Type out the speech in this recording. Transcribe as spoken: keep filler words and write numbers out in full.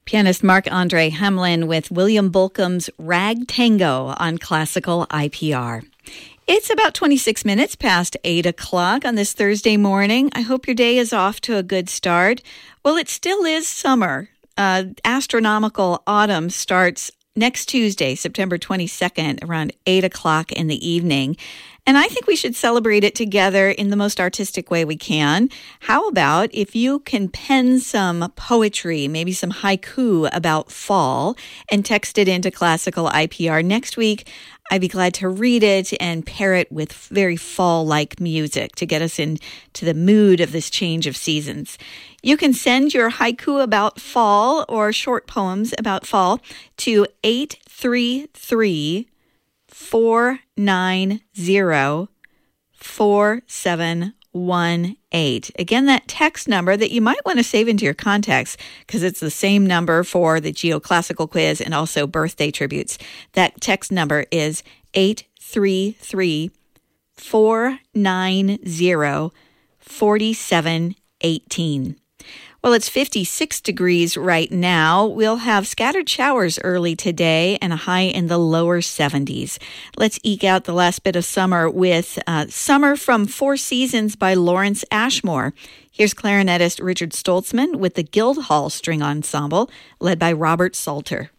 Pianist Marc-Andre Hamelin with William Bolcom's Rag Tango on Classical I P R. It's about twenty-six minutes past eight o'clock on this Thursday morning. I hope your day is off to a good start. Well, it still is summer. Uh, astronomical autumn starts next Tuesday, September twenty-second, around eight o'clock in the evening. And I think we should celebrate it together in the most artistic way we can. How about if you can pen some poetry, maybe some haiku about fall, and text it into Classical I P R next week? I'd be glad to read it and pair it with very fall-like music to get us into the mood of this change of seasons. You can send your haiku about fall or short poems about fall to eight three three, four nine zero, four seven one eight. Again, that text number that you might want to save into your contacts because it's the same number for the Geoclassical quiz and also birthday tributes. That text number is eight three three, four nine zero, four seven one eight. Well, it's fifty-six degrees right now. We'll have scattered showers early today and a high in the lower seventies. Let's eke out the last bit of summer with uh, Summer from Four Seasons by Lawrence Ashmore. Here's clarinetist Richard Stoltzman with the Guildhall String Ensemble, led by Robert Salter.